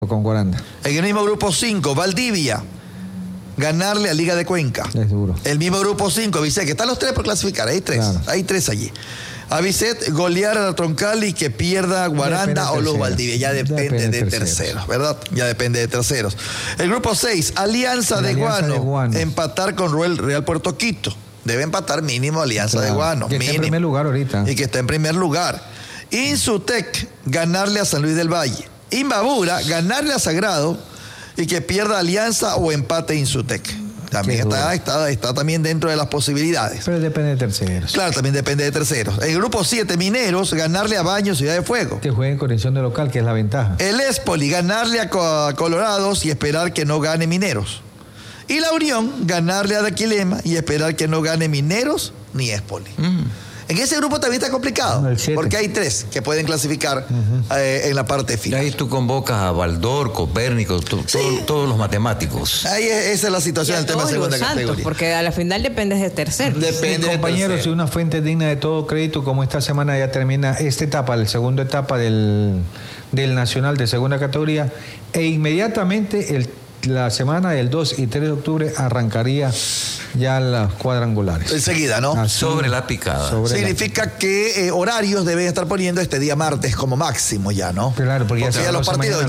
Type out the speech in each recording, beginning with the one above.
Con Guaranda. En el mismo grupo 5, Valdivia, ganarle a Liga de Cuenca. Es duro. El mismo grupo 5, Vicet, que están los tres por clasificar, hay tres. Claro. Hay tres allí. A Vicet, golear a la Troncal y que pierda Guaranda o los Valdivia. Ya depende de terceros, ¿verdad? Ya depende de terceros. El grupo 6, Alianza de Guano, empatar con Real Puerto Quito. Debe empatar mínimo Alianza de Guano. Que está en primer lugar ahorita. Y que está en primer lugar. Insutec, ganarle a San Luis del Valle. Imbabura, ganarle a Sagrado y que pierda Alianza o empate Insutec. También está también dentro de las posibilidades. Pero depende de terceros. Claro, también depende de terceros. En el grupo 7, Mineros, ganarle a Baños, Ciudad de Fuego. Que jueguen condición de local, que es la ventaja. El Espoli, ganarle a Colorados y esperar que no gane Mineros. Y la Unión, ganarle a Daquilema y esperar que no gane Mineros ni Espoli. En ese grupo también está complicado, porque hay tres que pueden clasificar en la parte final. Ahí tú convocas a Baldor, Copérnico, todos los matemáticos. Ahí esa es la situación del tema de segunda categoría. Porque a la final dependes de terceros. Depende de compañeros, y una fuente digna de todo crédito, como esta semana ya termina esta etapa, la segunda etapa del Nacional de segunda categoría, e inmediatamente la semana del 2 y 3 de octubre arrancaría ya las cuadrangulares. Enseguida, ¿no? Así, sobre la picada. Significa que horarios deben estar poniendo este día martes como máximo ya, ¿no? Claro, porque ya los partidos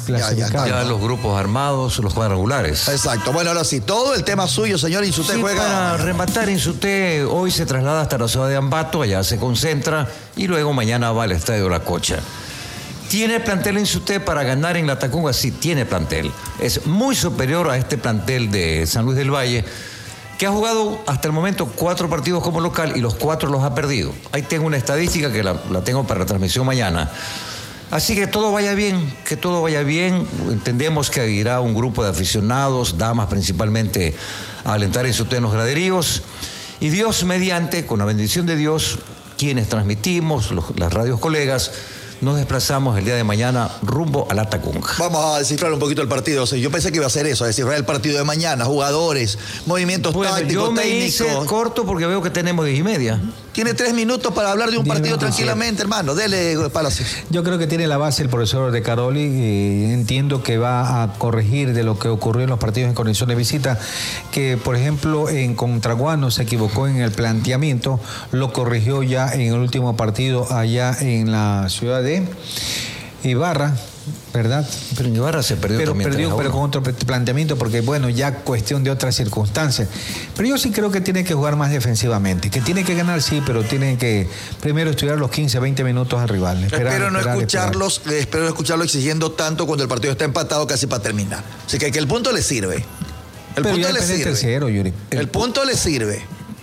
ya los grupos armados, los cuadrangulares. Exacto. Bueno, ahora sí, todo el tema suyo, señor Insutec, juega. Para rematar, Insutec hoy se traslada hasta la ciudad de Ambato, allá se concentra y luego mañana va al Estadio La Cocha. ¿Tiene plantel Insutec para ganar en la Tacunga? Sí, tiene plantel. Es muy superior a este plantel de San Luis del Valle, que ha jugado hasta el momento 4 partidos como local y los 4 los ha perdido. Ahí tengo una estadística que la tengo para la transmisión mañana. Así que todo vaya bien, que todo vaya bien. Entendemos que irá un grupo de aficionados, damas principalmente, a alentar a Insutec en los graderíos. Y Dios mediante, con la bendición de Dios, quienes transmitimos, las radios colegas, nos desplazamos el día de mañana rumbo a la Tacunga. Vamos a descifrar un poquito el partido. Yo pensé que iba a hacer eso, a descifrar el partido de mañana, jugadores, movimientos tácticos, yo me técnicos. hice corto porque veo que tenemos 10:30. Tiene 3 minutos para hablar de un partido tranquilamente, hermano. Dele, Palacios. Yo creo que tiene la base el profesor De Caroli y entiendo que va a corregir de lo que ocurrió en los partidos en condición de visita, que por ejemplo en Contraguano se equivocó en el planteamiento, lo corrigió ya en el último partido allá en la ciudad de Ibarra, ¿verdad? Pero en Ibarra se perdió también. Pero con otro planteamiento, porque bueno, ya cuestión de otras circunstancias. Pero yo sí creo que tiene que jugar más defensivamente, que tiene que ganar, sí, pero tiene que primero estudiar los 15, 20 minutos al rival. Espero no escucharlo exigiendo tanto cuando el partido está empatado casi para terminar. Así que el punto le sirve. El punto le sirve. Tercero, Yuri. El punto le sirve.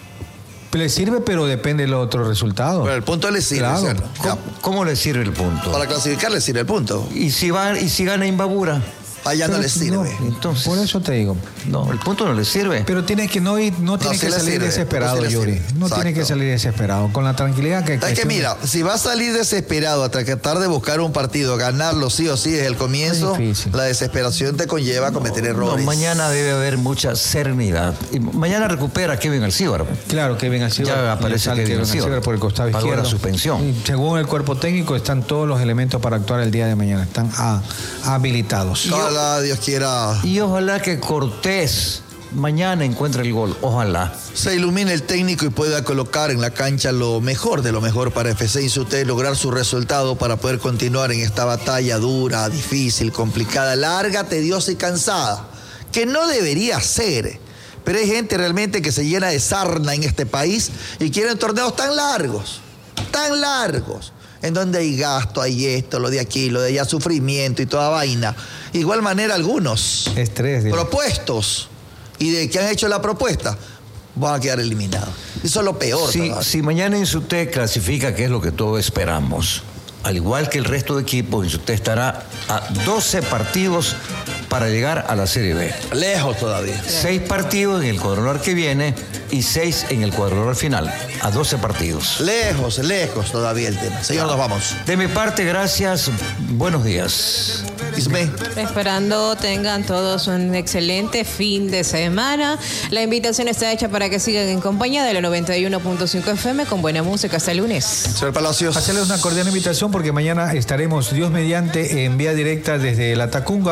Le sirve, pero depende del otro resultado. Pero el punto le sirve, claro. ¿cierto? ¿Cómo le sirve el punto? Para clasificar le sirve el punto. ¿Y si gana Imbabura? Allá no le sirve. No, entonces, por eso te digo. No, el punto no le sirve. Pero tiene que no tiene que salir desesperado, Yuri. No tiene que salir desesperado. Con la tranquilidad que... Es que mira, si va a salir desesperado a tratar de buscar un partido, ganarlo sí o sí desde el comienzo, la desesperación te conlleva a cometer errores. No, mañana debe haber mucha serenidad. Y mañana recupera a Kevin Alcíbar. Claro, Kevin Alcíbar. Ya aparece Kevin Alcíbar por el costado izquierdo. La suspensión. Y según el cuerpo técnico, están todos los elementos para actuar el día de mañana. Están habilitados. Ojalá Dios quiera. Y ojalá que Cortés mañana encuentre el gol. Ojalá. Se ilumine el técnico y pueda colocar en la cancha lo mejor de lo mejor para FC Insutec, lograr su resultado para poder continuar en esta batalla dura, difícil, complicada, larga, tediosa y cansada, que no debería ser. Pero hay gente realmente que se llena de sarna en este país y quieren torneos tan largos, en donde hay gasto, hay esto, lo de aquí, lo de allá, sufrimiento y toda vaina. Igual manera algunos propuestos y de que han hecho la propuesta van a quedar eliminados. Eso es lo peor. Si mañana Insutec clasifica, que es lo que todos esperamos, al igual que el resto de equipos, Insutec estará a 12 partidos para llegar a la Serie B. Lejos todavía. 6 partidos en el cuadrangular que viene y 6 en el cuadrangular final. A 12 partidos. Lejos todavía el tema. Señor, nos vamos. De mi parte, gracias. Buenos días. Isme. Esperando tengan todos un excelente fin de semana. La invitación está hecha para que sigan en compañía de la 91.5 FM con buena música. Hasta el lunes. Señor Palacios. Hacerles una cordial invitación porque mañana estaremos, Dios mediante, en vía directa desde La Tacunga